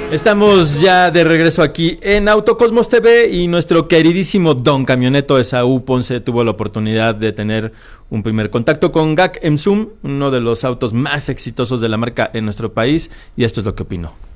Estamos ya de regreso aquí en Autocosmos TV y nuestro queridísimo Don Camioneto Esaú Ponce tuvo la oportunidad de tener un primer contacto con GAC Emsum, uno de los autos más exitosos de la marca en nuestro país, y esto es lo que opinó.